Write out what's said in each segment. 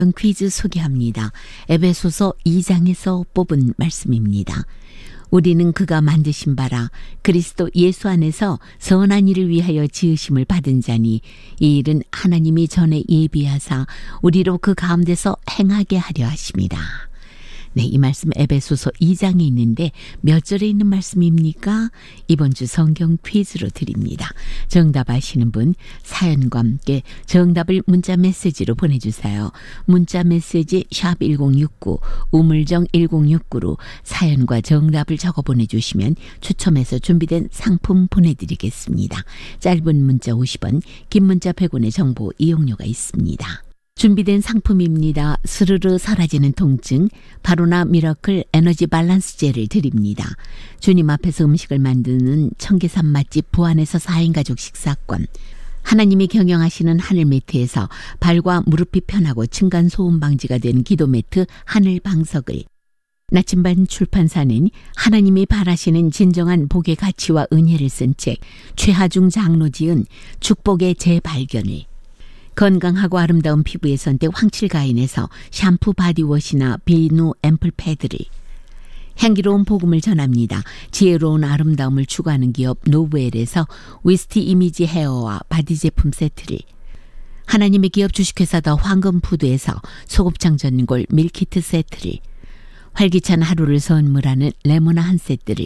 퀴즈 소개합니다. 에베소서 2장에서 뽑은 말씀입니다. 우리는 그가 만드신 바라 그리스도 예수 안에서 선한 일을 위하여 지으심을 받은 자니 이 일은 하나님이 전에 예비하사 우리로 그 가운데서 행하게 하려 하심이라. 네, 이 말씀 에베소서 2장에 있는데 몇 절에 있는 말씀입니까? 이번 주 성경 퀴즈로 드립니다. 정답 아시는 분 사연과 함께 정답을 문자 메시지로 보내주세요. 문자 메시지 샵1069 우물정 1069로 사연과 정답을 적어 보내주시면 추첨해서 준비된 상품 보내드리겠습니다. 짧은 문자 50원, 긴 문자 100원의 정보 이용료가 있습니다. 준비된 상품입니다. 스르르 사라지는 통증 바로나 미러클 에너지 밸런스 젤을 드립니다. 주님 앞에서 음식을 만드는 청계산 맛집 부안에서 4인 가족 식사권, 하나님이 경영하시는 하늘 매트에서 발과 무릎이 편하고 층간소음 방지가 된 기도 매트 하늘 방석을, 나침반 출판사는 하나님이 바라시는 진정한 복의 가치와 은혜를 쓴 책 최하중 장로 지은 축복의 재발견을, 건강하고 아름다운 피부의 선택 황칠가인에서 샴푸 바디워시나 비누 앰플 패드를, 향기로운 복음을 전합니다. 지혜로운 아름다움을 추구하는 기업 노브엘에서 위스티 이미지 헤어와 바디 제품 세트를, 하나님의 기업 주식회사 더 황금푸드에서 소곱창 전골 밀키트 세트를, 활기찬 하루를 선물하는 레모나 한 세트를,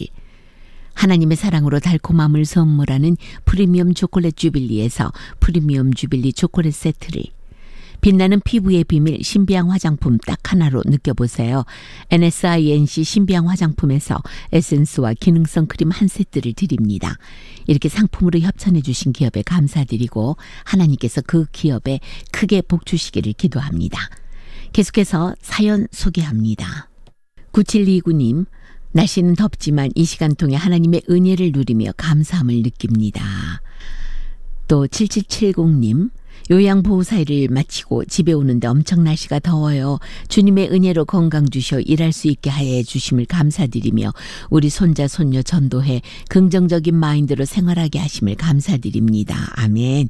하나님의 사랑으로 달콤함을 선물하는 프리미엄 초콜릿 주빌리에서 프리미엄 주빌리 초콜릿 세트를, 빛나는 피부의 비밀 신비한 화장품 딱 하나로 느껴보세요. NSINC 신비한 화장품에서 에센스와 기능성 크림 한 세트를 드립니다. 이렇게 상품으로 협찬해 주신 기업에 감사드리고 하나님께서 그 기업에 크게 복 주시기를 기도합니다. 계속해서 사연 소개합니다. 9729님, 날씨는 덥지만 이 시간 통해 하나님의 은혜를 누리며 감사함을 느낍니다. 또 7770님, 요양보호사일을 마치고 집에 오는데 엄청 날씨가 더워요. 주님의 은혜로 건강 주셔 일할 수 있게 해 주심을 감사드리며 우리 손자 손녀 전도해 긍정적인 마인드로 생활하게 하심을 감사드립니다. 아멘.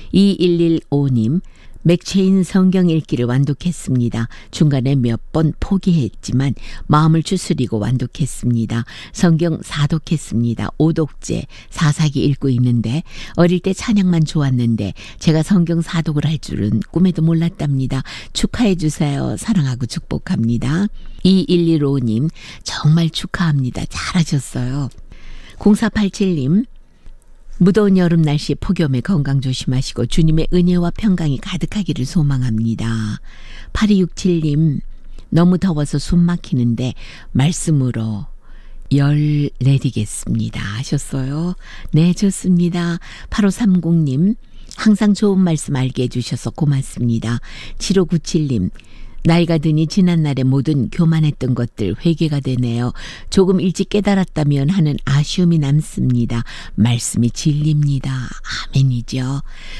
2115님, 맥체인 성경 읽기를 완독했습니다. 중간에 몇 번 포기했지만 마음을 추스리고 완독했습니다. 성경 4독했습니다. 5독째 4사기 읽고 있는데 어릴 때 찬양만 좋았는데 제가 성경 4독을 할 줄은 꿈에도 몰랐답니다. 축하해 주세요. 사랑하고 축복합니다. 2115님 정말 축하합니다. 잘하셨어요. 0487님, 무더운 여름 날씨 폭염에 건강 조심하시고 주님의 은혜와 평강이 가득하기를 소망합니다. 8267님, 너무 더워서 숨 막히는데 말씀으로 열 내리겠습니다 하셨어요. 네, 좋습니다. 8530님, 항상 좋은 말씀 알게 해주셔서 고맙습니다. 7597님, 나이가 드니 지난날의 모든 교만했던 것들 회개가 되네요. 조금 일찍 깨달았다면 하는 아쉬움이 남습니다. 말씀이 진리입니다. 아멘이죠.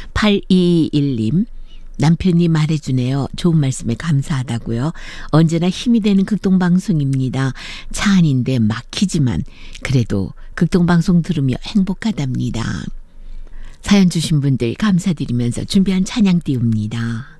8221님, 남편이 말해주네요. 좋은 말씀에 감사하다고요. 언제나 힘이 되는 극동방송입니다. 차 안인데 막히지만 그래도 극동방송 들으며 행복하답니다. 사연 주신 분들 감사드리면서 준비한 찬양 띄웁니다.